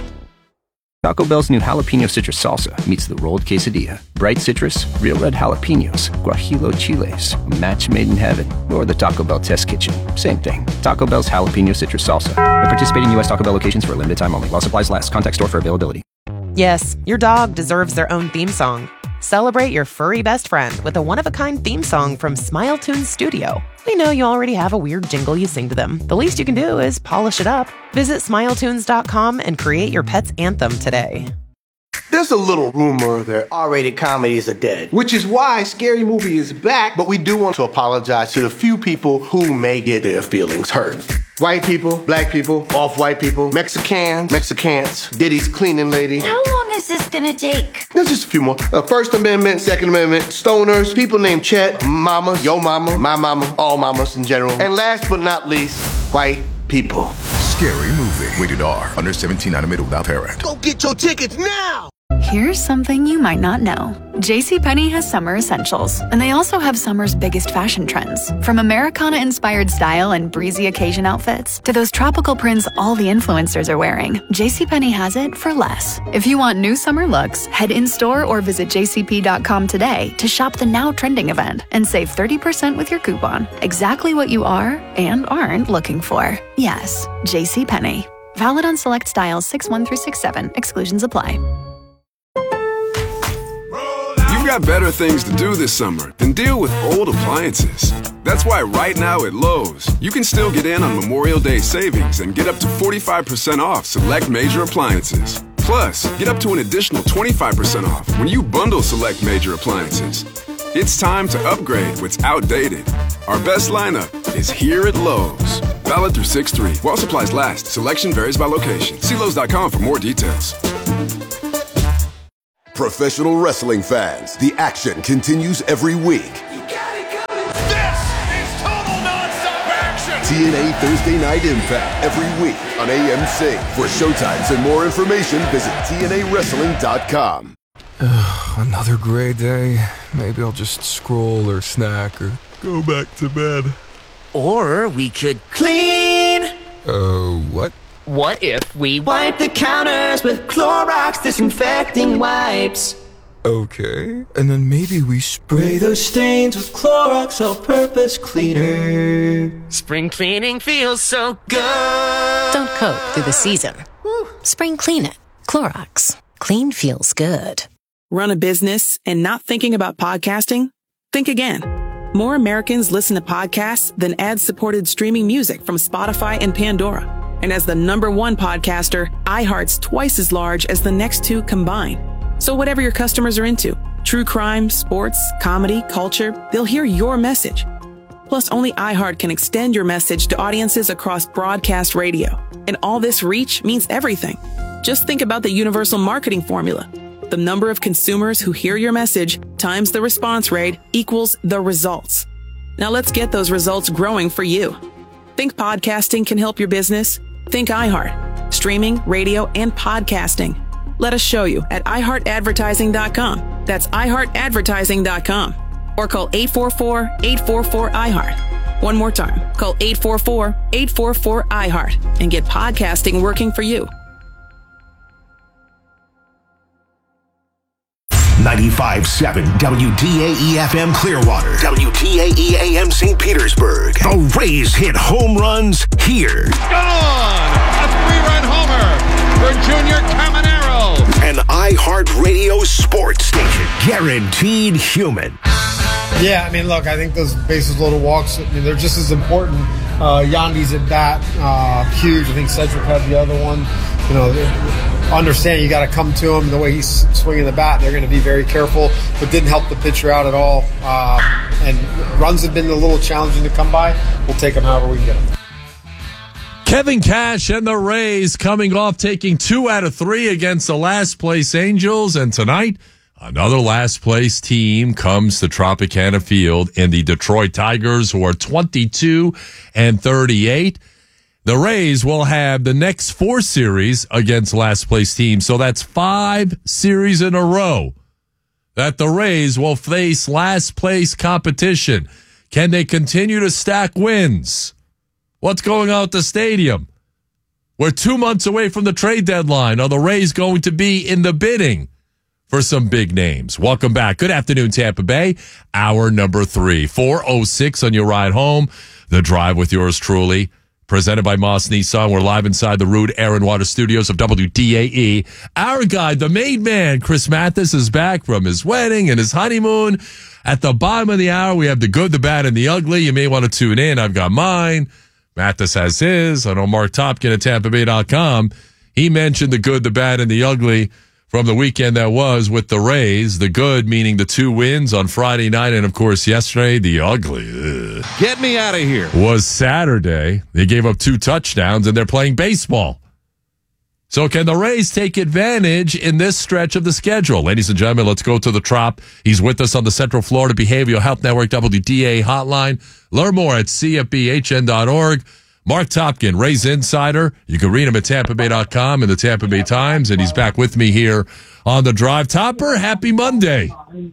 Taco Bell's new jalapeno citrus salsa meets the rolled quesadilla. Bright citrus, real red jalapenos, guajillo chiles, a match made in heaven, or the Taco Bell test kitchen. Same thing. Taco Bell's jalapeno citrus salsa. At participating U S Taco Bell locations for a limited time only. While supplies last. Contact store for availability. Yes, your dog deserves their own theme song. Celebrate your furry best friend with a one-of-a-kind theme song from Smile Tunes Studio. We know you already have a weird jingle you sing to them. The least you can do is polish it up. Visit smile tunes dot com and create your pet's anthem today. There's a little rumor that R-rated comedies are dead, which is why Scary Movie is back, but we do want to apologize to the few people who may get their feelings hurt. White people, black people, off-white people, Mexicans, Mexicans, Diddy's cleaning lady. How long is this gonna take? There's just a few more. Uh, First Amendment, Second Amendment, stoners, people named Chet, mama, yo mama, my mama, all mamas in general. And last but not least, white people. Scary Movie. Rated R. Under seventeen, not admitted without parent. Go get your tickets now! Here's something you might not know. JCPenney has summer essentials, and they also have summer's biggest fashion trends. From Americana-inspired style and breezy occasion outfits to those tropical prints all the influencers are wearing, JCPenney has it for less. If you want new summer looks, head in-store or visit j c p dot com today to shop the now trending event and save thirty percent with your coupon. Exactly what you are and aren't looking for. Yes, JCPenney. Valid on select styles six one through six seven. Exclusions apply. got better things to do this summer than deal with old appliances. That's why right now at Lowe's, you can still get in on Memorial Day savings and get up to forty-five percent off select major appliances. Plus, get up to an additional twenty-five percent off when you bundle select major appliances. It's time to upgrade what's outdated. Our best lineup is here at Lowe's. Valid through six three. While supplies last, selection varies by location. See Lowe's dot com for more details. Professional wrestling fans, the action continues every week. T N A Thursday Night Impact every week on A M C. For showtimes and more information, visit T N A wrestling dot com. Another gray day. Maybe I'll just scroll or snack or go back to bed. Or we could clean. Uh, what? What if we wipe the counters with Clorox disinfecting wipes? Okay, and then maybe we spray those stains with Clorox all-purpose cleaner. Spring cleaning feels so good. Don't cope through the season. Spring clean it. Clorox. Clean feels good. Run a business and not thinking about podcasting? Think again. More Americans listen to podcasts than ad-supported streaming music from Spotify and Pandora. And as the number one podcaster, iHeart's twice as large as the next two combined. So whatever your customers are into, true crime, sports, comedy, culture, they'll hear your message. Plus, only iHeart can extend your message to audiences across broadcast radio. And all this reach means everything. Just think about the universal marketing formula. The number of consumers who hear your message times the response rate equals the results. Now let's get those results growing for you. Think podcasting can help your business? Think iHeart. Streaming, radio, and podcasting. Let us show you at i heart advertising dot com. That's i heart advertising dot com. Or call eight four four, eight four four, I heart. One more time. Call eight four four, eight four four, I heart and get podcasting working for you. ninety-five point seven W T A E F M Clearwater, W T A E A M Saint Petersburg. The Rays hit home runs here. Gone! A three-run homer for Junior Caminero. An iHeartRadio sports station, guaranteed human. Yeah, I mean, look, I think those bases loaded walks, I mean, they're just as important. Uh, Yandy's at bat, uh, huge. I think Cedric had the other one. You know, understand you got to come to him the way he's swinging the bat. They're going to be very careful, but didn't help the pitcher out at all. Um, and runs have been a little challenging to come by. We'll take them however we can get them. Kevin Cash and the Rays coming off taking two out of three against the last place Angels. And tonight, another last place team comes to Tropicana Field in the Detroit Tigers, who are twenty-two and thirty-eight. The Rays will have the next four series against last place teams. So that's five series in a row that the Rays will face last place competition. Can they continue to stack wins? What's going on at the stadium? We're two months away from the trade deadline. Are the Rays going to be in the bidding for some big names? Welcome back. Good afternoon, Tampa Bay. Hour number three, four oh six on your ride home. The Drive with yours truly. Presented by Moss Nissan. We're live inside the Rude Air and Water Studios of W D A E. Our guy, the made man, Chris Mathis, is back from his wedding and his honeymoon. At the bottom of the hour, we have the good, the bad, and the ugly. You may want to tune in. I've got mine. Mathis has his. I know Mark Topkin at Tampa Bay dot com. He mentioned the good, the bad, and the ugly from the weekend that was with the Rays. The good meaning the two wins on Friday night, and of course yesterday. The ugly, ugh, get me out of here, was Saturday. They gave up two touchdowns and they're playing baseball. So can the Rays take advantage in this stretch of the schedule? Ladies and gentlemen, let's go to the Trop. He's with us on the Central Florida Behavioral Health Network W D A hotline. Learn more at C F B H N dot org. Mark Topkin, Rays Insider. You can read him at Tampa Bay dot com and the Tampa Bay Times, and he's back with me here on the Drive. Topper, happy Monday.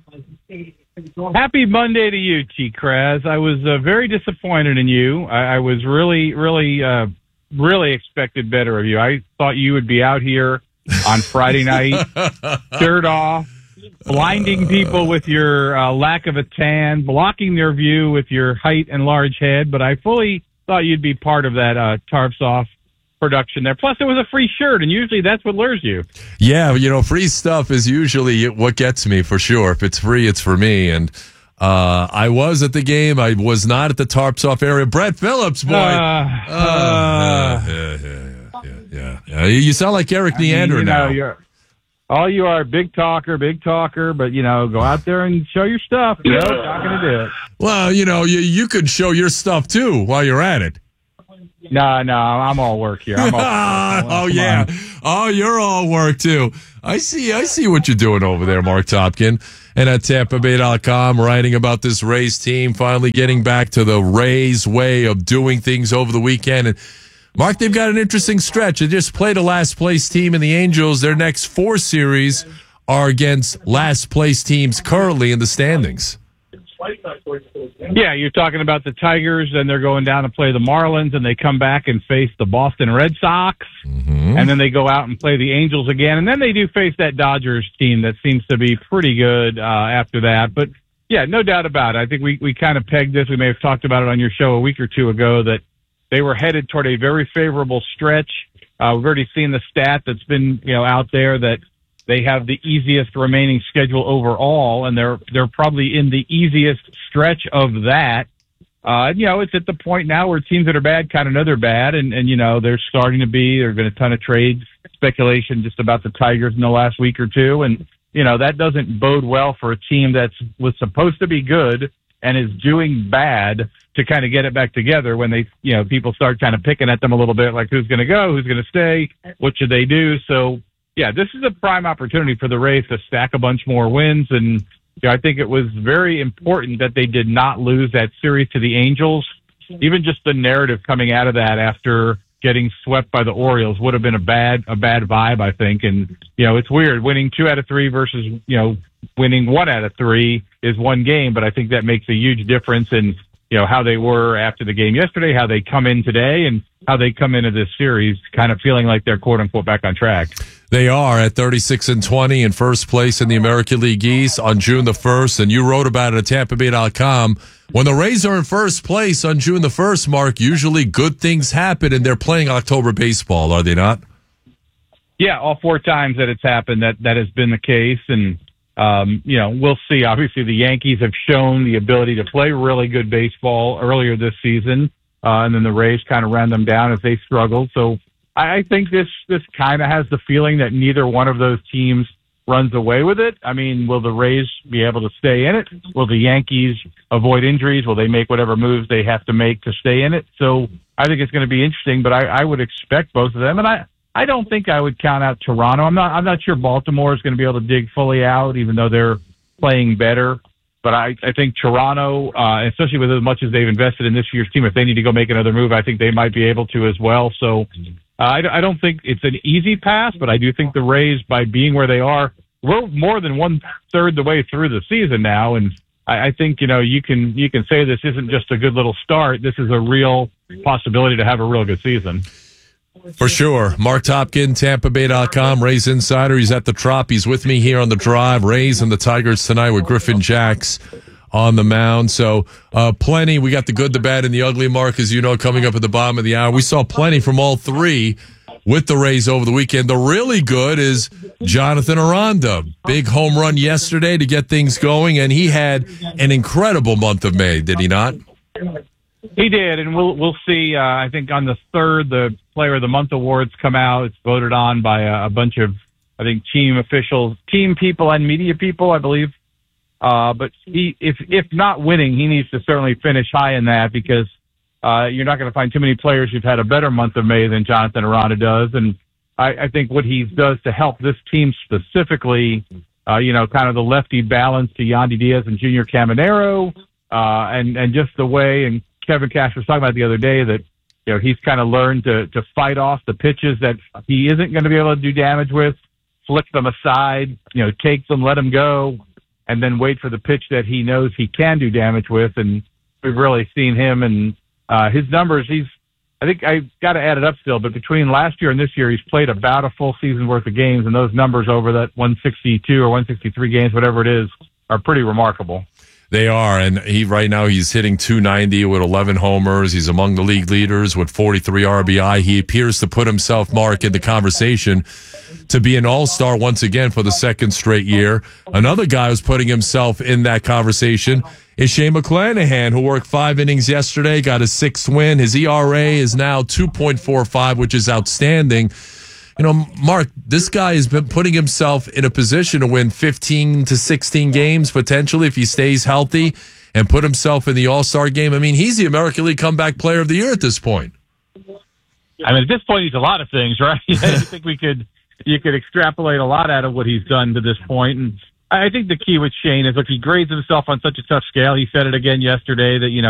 Happy Monday to you, T. Kraz. I was uh, very disappointed in you. I, I was really, really, uh, really expected better of you. I thought you would be out here on Friday night, dirt off, blinding people with your uh, lack of a tan, blocking their view with your height and large head, but I fully thought you'd be part of that uh, tarps off production there. Plus, it was a free shirt, and usually that's what lures you. Yeah, you know, free stuff is usually what gets me for sure. If it's free, it's for me. And uh, I was at the game. I was not at the Tarps Off area. Brett Phillips, boy. Uh, uh, uh, yeah, yeah, yeah, yeah, yeah, yeah. You sound like Eric I mean, Neander you know, now. You're, all you are, big talker, big talker, but, you know, go out there and show your stuff. You know, not going to do it. Well, you know, you, you could show your stuff, too, while you're at it. No, no, I'm all work here. I'm all work. Oh, yeah. Oh, you're all work, too. I see I see what you're doing over there, Mark Topkin. And at Tampa Bay dot com, writing about this Rays team finally getting back to the Rays way of doing things over the weekend. And, Mark, they've got an interesting stretch. They just played a last-place team in the Angels. Their next four series are against last-place teams currently in the standings. Yeah, you're talking about the Tigers, and they're going down to play the Marlins, and they come back and face the Boston Red Sox, mm-hmm. and then they go out and play the Angels again, and then they do face that Dodgers team that seems to be pretty good uh, after that. But, yeah, no doubt about it. I think we, we kind of pegged this. We may have talked about it on your show a week or two ago that they were headed toward a very favorable stretch. Uh, we've already seen the stat that's been, you know, out there that they have the easiest remaining schedule overall, and they're they're probably in the easiest stretch of that. Uh, you know, it's at the point now where teams that are bad kind of know they're bad, and, and you know, they're starting to be. There have been a ton of trades, speculation just about the Tigers in the last week or two, and, you know, that doesn't bode well for a team that was supposed to be good and is doing bad to kind of get it back together when they, you know, people start kind of picking at them a little bit, like who's going to go, who's going to stay, what should they do? So, yeah, this is a prime opportunity for the Rays to stack a bunch more wins. And you know, I think it was very important that they did not lose that series to the Angels. Even just the narrative coming out of that after getting swept by the Orioles would have been a bad, a bad vibe, I think. And, you know, it's weird winning two out of three versus, you know, winning one out of three is one game, but I think that makes a huge difference in, you know, how they were after the game yesterday, how they come in today, and how they come into this series kind of feeling like they're quote unquote back on track. They are at thirty-six and twenty in first place in the American League East on June the first, and you wrote about it at Tampa Bay dot com. When the Rays are in first place on June the first, Mark, usually good things happen, and they're playing October baseball, are they not? Yeah, all four times that it's happened, that, that has been the case, and Um, you know, we'll see. Obviously, the Yankees have shown the ability to play really good baseball earlier this season, uh, and then the Rays kind of ran them down as they struggled. So I think this this kind of has the feeling that neither one of those teams runs away with it. I mean, will the Rays be able to stay in it? Will the Yankees avoid injuries? Will they make whatever moves they have to make to stay in it? So I think it's going to be interesting, but I, I would expect both of them, and I. I don't think I would count out Toronto. I'm not. I'm not sure Baltimore is going to be able to dig fully out, even though they're playing better. But I, I think Toronto, uh, especially with as much as they've invested in this year's team, if they need to go make another move, I think they might be able to as well. So uh, I, I don't think it's an easy pass, but I do think the Rays, by being where they are, we're more than one third the way through the season now, and I, I think you know you can you can say this isn't just a good little start. This is a real possibility to have a real good season. For sure. Mark Topkin, Tampa Bay dot com, Rays Insider. He's at the Trop. He's with me here on the Drive. Rays and the Tigers tonight with Griffin Jacks on the mound. So uh, plenty. We got the good, the bad, and the ugly, Mark, as you know, coming up at the bottom of the hour. We saw plenty from all three with the Rays over the weekend. The really good is Jonathan Aranda. Big home run yesterday to get things going, and he had an incredible month of May, did he not? He did, and we'll we'll see. Uh, I think on the third, the Player of the Month awards come out. It's voted on by a, a bunch of, I think, team officials, team people, and media people, I believe. Uh, but he, if if not winning, he needs to certainly finish high in that because uh, you're not going to find too many players who've had a better month of May than Jonathan Aranda does. And I, I think what he does to help this team specifically, uh, you know, kind of the lefty balance to Yandy Diaz and Junior Caminero, uh, and and just the way and. Kevin Cash was talking about the other day that, you know, he's kind of learned to, to fight off the pitches that he isn't going to be able to do damage with, flip them aside, you know, take them, let them go, and then wait for the pitch that he knows he can do damage with. And we've really seen him and uh, his numbers. He's, I think I got to add it up still, but between last year and this year, he's played about a full season worth of games, and those numbers over that one sixty-two or one sixty-three games, whatever it is, are pretty remarkable. They are, and he right now he's hitting two ninety with eleven homers. He's among the league leaders with forty-three R B I. He appears to put himself, Mark, in the conversation to be an all-star once again for the second straight year. Another guy who's putting himself in that conversation is Shane McClanahan, who worked five innings yesterday, got his sixth win. His E R A is now two point four five, which is outstanding. You know, Mark, this guy has been putting himself in a position to win fifteen to sixteen games potentially if he stays healthy and put himself in the All-Star game. I mean, he's the American League Comeback Player of the Year at this point. I mean, at this point, he's a lot of things, right? I think we could you could extrapolate a lot out of what he's done to this point. And I think the key with Shane is, look, he grades himself on such a tough scale. He said it again yesterday that, you know,